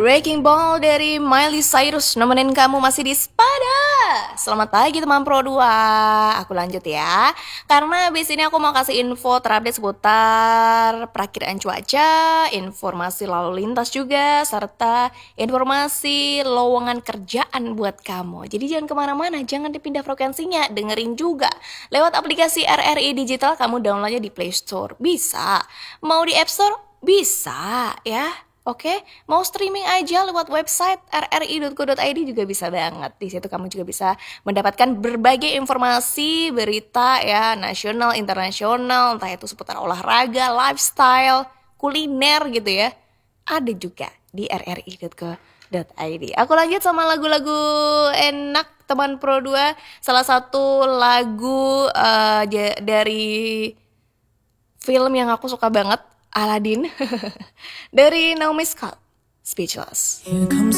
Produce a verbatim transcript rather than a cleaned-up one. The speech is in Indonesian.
Wrecking Ball dari Miley Cyrus nemenin kamu masih di Spada. Selamat pagi teman Pro dua. Aku lanjut ya. Karena abis ini aku mau kasih info terupdate seputar perakiraan cuaca, informasi lalu lintas juga, serta informasi lowongan kerjaan buat kamu. Jadi jangan kemana-mana, jangan dipindah frekuensinya, dengerin juga lewat aplikasi R R I Digital. Kamu downloadnya di Play Store, bisa. Mau di App Store, bisa ya. Oke, mau streaming aja lewat website r r i dot co dot i d juga bisa banget. Di situ kamu juga bisa mendapatkan berbagai informasi, berita ya, nasional, internasional, entah itu seputar olahraga, lifestyle, kuliner gitu ya. Ada juga di r r i dot co dot i d. Aku lanjut sama lagu-lagu enak teman Pro dua. Salah satu lagu uh, j- dari film yang aku suka banget, Aladdin dari Naomi Scott, Speechless.